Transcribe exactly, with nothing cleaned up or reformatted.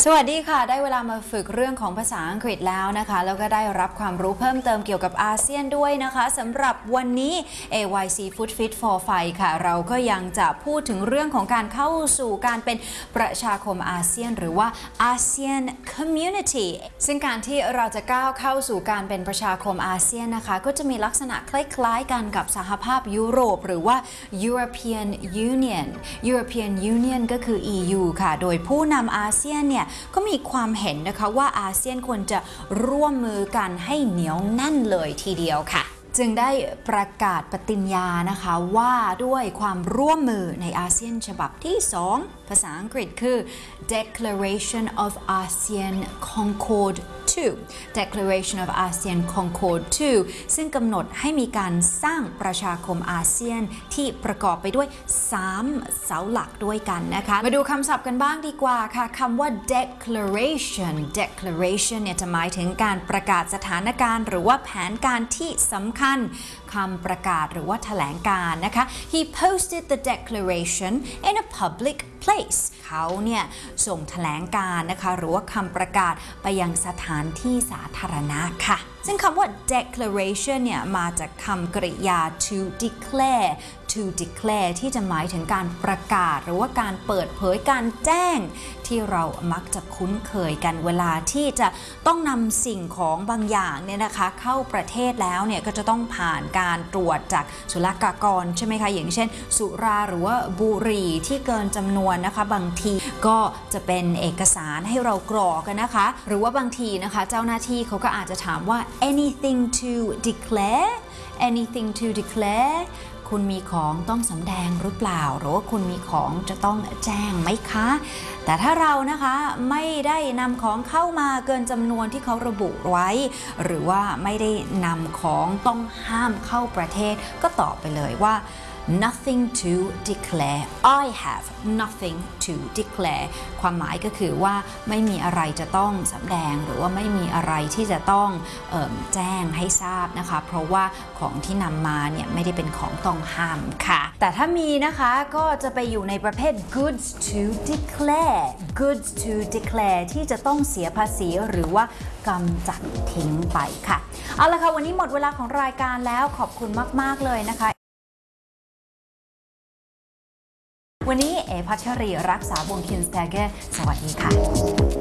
สวัสดีค่ะได้เวลามาฝึกเรื่องของภาษาอังกฤษแล้วนะคะแล้วก็ได้รับความรู้เพิ่มเติมเกี่ยวกับอาเซียนด้วยนะคะสำหรับวันนี้ เอ วาย ซี Food Fit for Five ค่ะเราก็ยังจะพูดถึงเรื่องของการเข้าสู่การเป็นประชาคมอาเซียนหรือว่า อาเซียน Community ซึ่งการที่เราจะก้าวเข้าสู่การเป็นประชาคมอาเซียนนะคะก็จะมีลักษณะคล้ายๆกันกับสหภาพยุโรปหรือว่า European Union European Union ก็คือ อี ยู ค่ะโดยผู้นำอาเซียนเนี่ยก็มีความเห็นนะคะว่าอาเซียนควรจะร่วมมือกันให้เหนียวแน่นเลยทีเดียวค่ะจึงได้ประกาศปฏิญญานะคะว่าด้วยความร่วมมือในอาเซียนฉบับที่สองภาษาอังกฤษคือ Declaration of ASEAN Concord ทู Declaration of ASEAN Concord ทู ซึ่งกำหนดให้มีการสร้างประชาคมอาเซียนที่ประกอบไปด้วยสามเสาหลักด้วยกันนะคะมาดูคำศัพท์กันบ้างดีกว่าค่ะคำว่า declaration declaration เนี่ยจะหมายถึงการประกาศสถานการณ์หรือว่าแผนการที่สำคัญคำประกาศหรือว่าแถลงการนะคะ He posted the declaration in a public place เขาเนี่ยส่งแถลงการนะคะหรือว่าคำประกาศไปยังสถานที่สาธารณะค่ะซึ่งคำว่า declaration เนี่ยมาจากคำกริยา to declare to declare ที่จะหมายถึงการประกาศหรือว่าการเปิดเผยการแจ้งที่เรามักจะคุ้นเคยกันเวลาที่จะต้องนำสิ่งของบางอย่างเนี่ยนะคะเข้าประเทศแล้วเนี่ยก็จะต้องผ่านการตรวจจากศุลกากรใช่ไหมคะอย่างเช่นสุราหรือว่าบุหรี่ที่เกินจำนวนนะคะบางทีก็จะเป็นเอกสารให้เรากรอกกันนะคะหรือว่าบางทีนะคะเจ้าหน้าที่เขาก็อาจจะถามว่า anything to declare anything to declare คุณมีของต้องสำแดงหรือเปล่าหรือว่าคุณมีของจะต้องแจ้งไหมคะแต่ถ้าเรานะคะไม่ได้นำของเข้ามาเกินจำนวนที่เขาระบุไว้หรือว่าไม่ได้นำของต้องห้ามเข้าประเทศก็ตอบไปเลยว่าnothing to declare I have nothing to declare ความหมายก็คือว่าไม่มีอะไรจะต้องสำแดงหรือว่าไม่มีอะไรที่จะต้องเอ่อแจ้งให้ทราบนะคะเพราะว่าของที่นำมาเนี่ยไม่ได้เป็นของต้องห้ามค่ะแต่ถ้ามีนะคะก็จะไปอยู่ในประเภท goods to declare goods to declare ที่จะต้องเสียภาษีหรือว่ากำจัดทิ้งไปค่ะเอาละค่ะวันนี้หมดเวลาของรายการแล้วขอบคุณมากๆเลยนะคะวันนี้เอพัชรีรักษาวงศ์คินสแตเกอร์สวัสดีค่ะ